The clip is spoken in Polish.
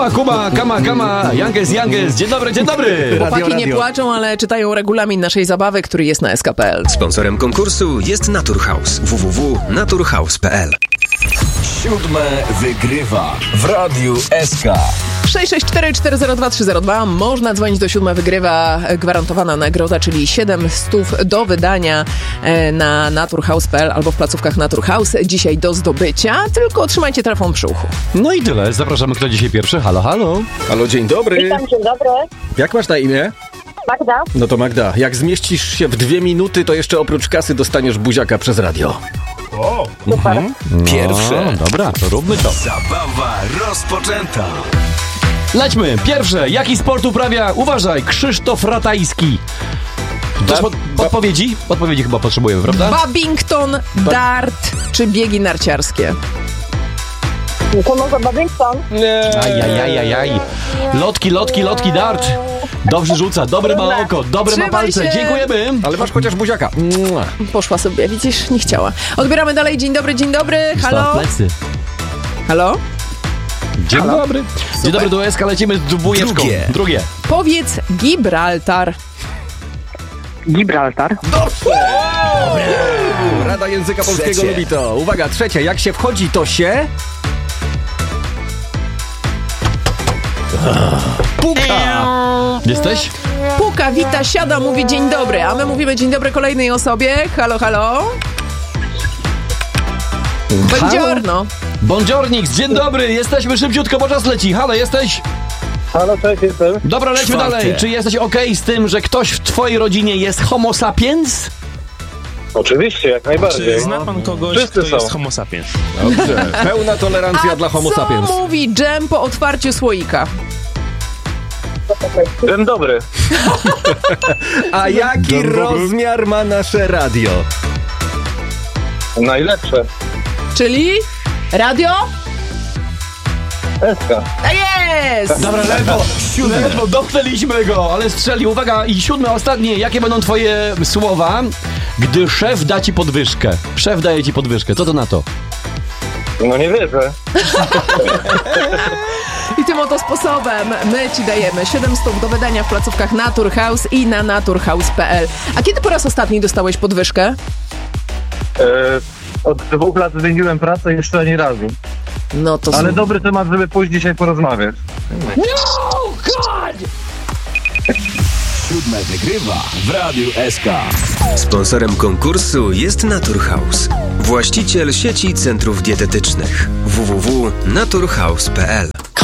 Kama, Youngest, dzień dobry. Chłopaki nie płaczą, ale czytają regulamin naszej zabawy, który jest na sk.pl. Sponsorem konkursu jest Naturhaus. www.naturhaus.pl. 7 wygrywa w Radiu SK. 664-402-302. Można dzwonić do 7 wygrywa. Gwarantowana nagroda, czyli 700 do wydania na naturhaus.pl albo w placówkach Naturhaus. Dzisiaj do zdobycia, tylko trzymajcie telefon przy uchu. No i tyle. Zapraszamy, kto dzisiaj pierwszy. Halo. Halo, dzień dobry. Witam, dzień dobry. Jak masz na imię? Magda. No to Magda, jak zmieścisz się w 2 minuty, to jeszcze oprócz kasy dostaniesz buziaka przez radio. Super. Pierwsze. No, dobra, to róbmy to. Zabawa rozpoczęta. Lećmy. Pierwsze. Jaki sport uprawia? Uważaj, Krzysztof Ratajski. Też podpowiedzi? Podpowiedzi chyba potrzebujemy, prawda? Babington, dart czy biegi narciarskie? To może Babington? Ajajajajaj. Lotki, dart. Dobrze rzuca, dobre ma oko, dobre ma Trzymaj palce. się. Dziękujemy. Ale masz chociaż buziaka. Poszła sobie, widzisz, nie chciała. Odbieramy dalej. Dzień dobry. Halo? Halo? Dzień dobry. Dzień dobry, do SK lecimy z dwójeczką. Drugie. Powiedz Gibraltar. Gibraltar. Rada Języka Polskiego Trzecie. lubi to. Uwaga, trzecie. Jak się wchodzi, to się... puka. Jesteś? Puka, wita, siada, mówi dzień dobry, a my mówimy dzień dobry kolejnej osobie. Halo? Buongiorno. Bądziornik, dzień dobry. Jesteśmy szybciutko, bo czas leci. Halo, jesteś? Halo, cześć, jestem. Dobra, lećmy Czwarte. dalej. Czy jesteś okej z tym, że ktoś w twojej rodzinie jest homo sapiens? Oczywiście, jak najbardziej. Czy zna pan kogoś, Wszyscy kto są. jest homo sapiens? Dobrze. Pełna tolerancja dla homo sapiens. Co mówi dżem po otwarciu słoika? Dzień dobry. A jaki rozmiar ma nasze radio? Najlepsze. Czyli radio? Eska. Tak jest! Dobra, lewo, dopchnęliśmy go, ale strzelił. Uwaga, i 7, ostatnie. Jakie będą twoje słowa, gdy szef da ci podwyżkę? Szef daje ci podwyżkę, co to na to? No nie wierzę. I tym oto sposobem my ci dajemy 700 do wydania w placówkach Naturhaus i na naturhaus.pl. A kiedy po raz ostatni dostałeś podwyżkę? Od 2 lat zmieniłem pracę jeszcze ani razu. No to Ale dobry temat, żeby pójść dzisiaj porozmawiać. 7 wygrywa w Radiu SK. Sponsorem konkursu jest Naturhaus. Właściciel sieci centrów dietetycznych. www.naturhaus.pl